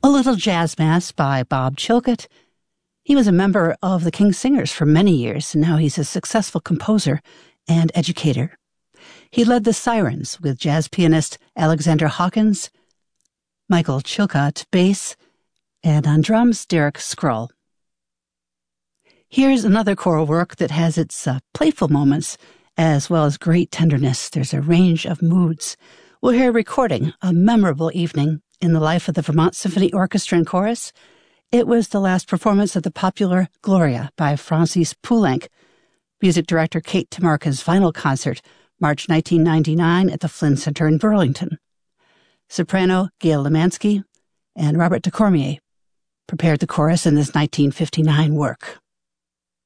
A Little Jazz Mass by Bob Chilcott. He was a member of the King's Singers for many years, and now he's a successful composer and educator. He led the Sirens with jazz pianist Alexander Hawkins, Michael Chilcott, bass, and on drums, Derek Skrull. Here's another choral work that has its playful moments as well as great tenderness. There's a range of moods. We'll hear a recording, a memorable evening in the life of the Vermont Symphony Orchestra and Chorus. It was the last performance of the popular Gloria by Francis Poulenc. Music director Kate Tamarka's final concert, March 1999 at the Flynn Center in Burlington. Soprano Gail Lemansky and Robert de Cormier prepared the chorus in this 1959 work.